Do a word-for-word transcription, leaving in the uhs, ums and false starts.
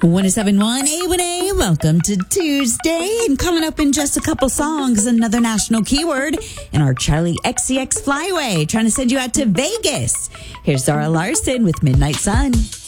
one oh seven point one A one A, welcome to Tuesday. And coming up in just a couple songs, another national keyword in our Charlie X C X Flyway, trying to send you out to Vegas. Here's Zara Larson with Midnight Sun.